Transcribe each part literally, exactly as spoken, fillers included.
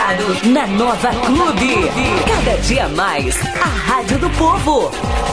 ligado na Nova Clube. Cada dia mais, a Rádio do Povo.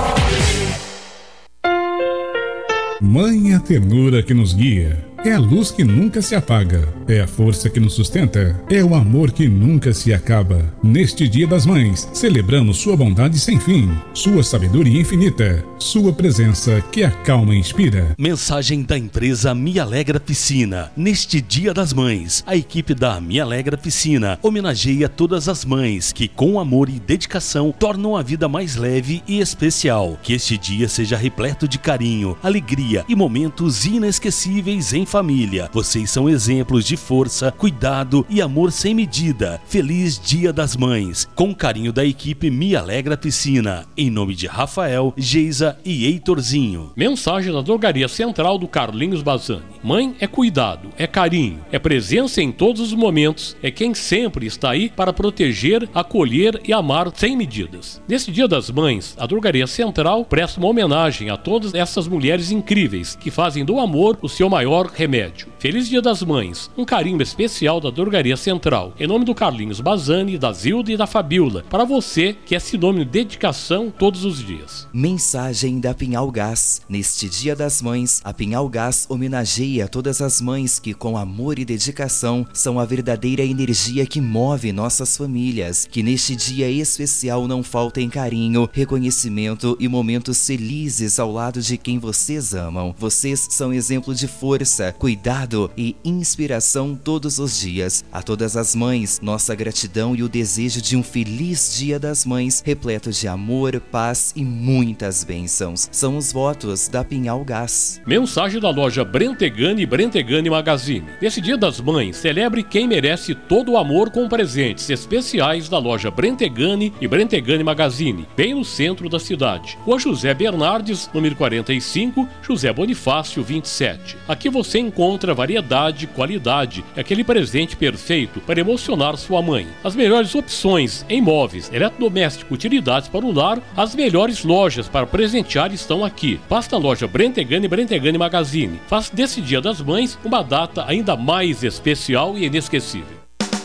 Mãe é a ternura que nos guia, é a luz que nunca se apaga, é a força que nos sustenta, é o amor que nunca se acaba. Neste Dia das Mães, celebramos sua bondade sem fim, sua sabedoria infinita, sua presença que acalma e inspira. Mensagem da empresa Me Alegra Piscina. Neste Dia das Mães, a equipe da Me Alegra Piscina homenageia todas as mães que, com amor e dedicação, tornam a vida mais leve e especial. Que este dia seja repleto de carinho, alegria e momentos inesquecíveis em família. Vocês são exemplos de força, cuidado e amor sem medida. Feliz Dia das Mães. Com carinho da equipe Me Alegra Piscina. Em nome de Rafael, Geisa e Heitorzinho. Mensagem da Drogaria Central do Carlinhos Bazzani. Mãe é cuidado, é carinho, é presença em todos os momentos, é quem sempre está aí para proteger, acolher e amar sem medidas. Nesse Dia das Mães, a Drogaria Central presta uma homenagem a todas essas mulheres incríveis que fazem do amor o seu maior remédio. Feliz Dia das Mães, um carinho especial da Drogaria Central, em nome do Carlinhos Bazzani, da Zilda e da Fabiola, para você que é sinônimo de dedicação todos os dias. Mensagem da Pinhal Gás. Neste Dia das Mães, a Pinhal Gás homenageia todas as mães que, com amor e dedicação, são a verdadeira energia que move nossas famílias. Que neste dia especial não faltem carinho, reconhecimento e momentos felizes ao lado de quem vocês amam. Vocês são exemplo de força, cuidado e inspiração todos os dias. A todas as mães, nossa gratidão e o desejo de um feliz Dia das Mães, repleto de amor, paz e muitas bênçãos. São os votos da Pinhal Gás. Mensagem da loja Brentegani e Brentegani Magazine. Nesse Dia das Mães, celebre quem merece todo o amor com presentes especiais da loja Brentegani e Brentegani Magazine, bem no centro da cidade. Rua José Bernardes, número quarenta e cinco, José Bonifácio vinte e sete. Aqui você encontra variedade, qualidade e aquele presente perfeito para emocionar sua mãe. As melhores opções em móveis, eletrodoméstico, utilidades para o lar, as melhores lojas para presentear estão aqui. Passe na loja Brentegani e Brentegani Magazine. Faça desse Dia das Mães uma data ainda mais especial e inesquecível.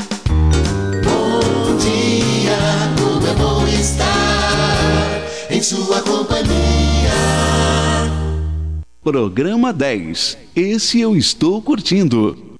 Bom dia, como é bom estar em sua companhia. Programa dez. Esse eu estou curtindo.